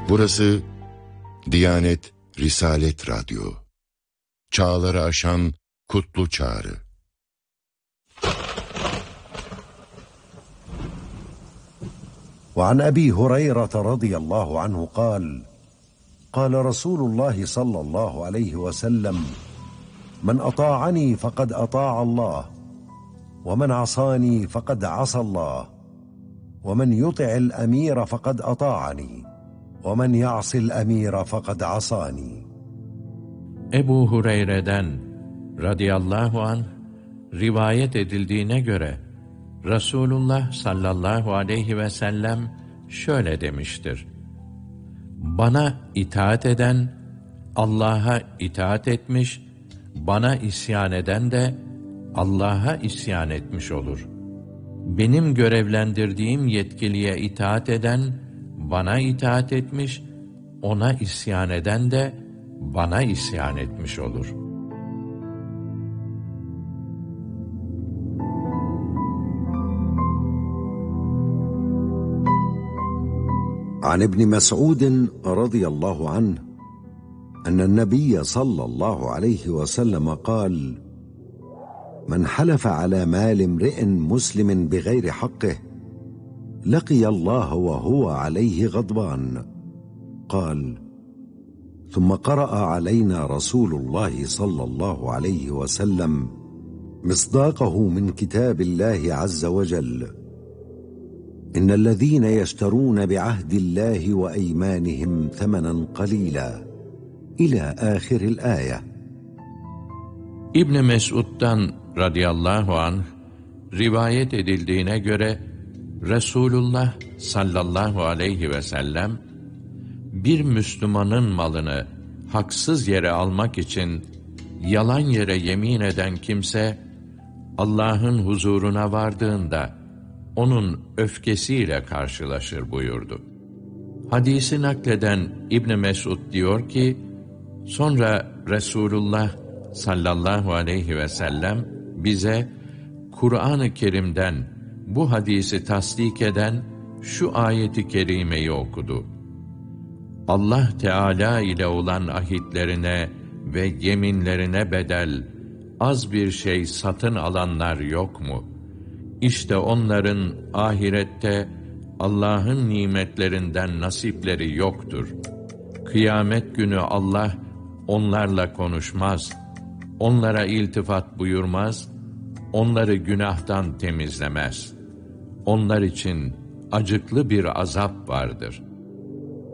Burası Diyanet Risalet Radyo. Çağları aşan kutlu çağrı. وعن أبي هريرة رضي الله عنه قال قال رسول الله صلى الله عليه وسلم من أطاعني فقد أطاع الله ومن عصاني فقد عصى الله ومن يطع الأمير فقد أطاعني ومن يعص الأمير فقد عصاني. Ebu Hureyre'den radıyallahu anh rivayet edildiğine göre Resulullah sallallahu aleyhi ve sellem şöyle demiştir: Bana itaat eden Allah'a itaat etmiş, bana isyan eden de Allah'a isyan etmiş olur. Benim görevlendirdiğim yetkiliye itaat eden bana itaat etmiş, ona isyan eden de bana isyan etmiş olur. عن ابن مسعود رضي الله عنه أن النبي صلى الله عليه وسلم قال: من حلف على مال امرئ مسلم بغير حقه لقي الله وهو عليه غضبان. قال: ثم قرأ علينا رسول الله صلى الله عليه وسلم مصداقه من كتاب الله عز وجل: إن الذين يشترون بعهد الله وأيمانهم ثمنا قليلا إلى آخر الآية. İbn Mes'ud'dan radıyallahu anh rivayet edildiğine göre Resulullah sallallahu aleyhi ve sellem bir Müslümanın malını haksız yere almak için yalan yere yemin eden kimse Allah'ın huzuruna vardığında onun öfkesiyle karşılaşır buyurdu. Hadisi nakleden İbn Mes'ud diyor ki, sonra Resulullah sallallahu aleyhi ve sellem bize Kur'an-ı Kerim'den bu hadisi tasdik eden şu ayeti kerimeyi okudu. Allah Teala ile olan ahitlerine ve yeminlerine bedel az bir şey satın alanlar yok mu? İşte onların ahirette Allah'ın nimetlerinden nasipleri yoktur. Kıyamet günü Allah onlarla konuşmaz, onlara iltifat buyurmaz, onları günahtan temizlemez. Onlar için acıklı bir azap vardır.''